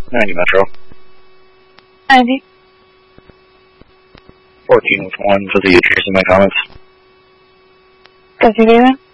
90 Metro. 90. 14 with 1 for the address in my comments. Casi vive.